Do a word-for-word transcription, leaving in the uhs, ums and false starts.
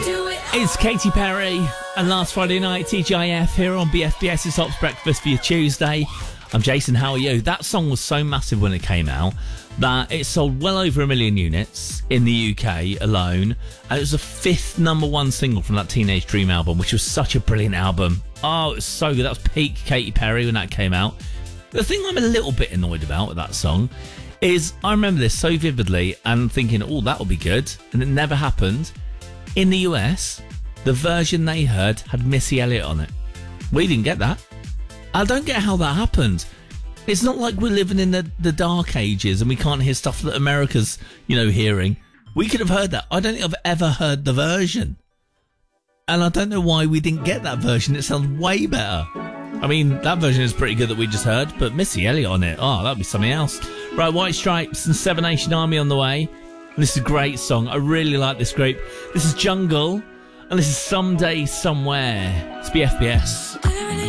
It's Katy Perry and last Friday night T G I F here on B F B S's Hops Breakfast for your Tuesday. I'm Jason, how are you? That song was so massive when it came out that it sold well over a million units in the U K alone, and it was the fifth number one single from that Teenage Dream album, which was such a brilliant album. Oh, it was so good. That was peak Katy Perry when that came out. The thing I'm a little bit annoyed about with that song is I remember this so vividly and thinking, oh, that'll be good, and it never happened. In the U S, the version they heard had Missy Elliott on it. We didn't get that. I don't get how that happened. It's not like we're living in the, the dark ages and we can't hear stuff that America's, you know, hearing. We could have heard that. I don't think I've ever heard the version. And I don't know why we didn't get that version. It sounds way better. I mean, that version is pretty good that we just heard, but Missy Elliott on it, oh, that'd be something else. Right, White Stripes and Seven Nation Army on the way. And this is a great song. I really like this group. This is Jungle, and this is Someday Somewhere. It's B F B S.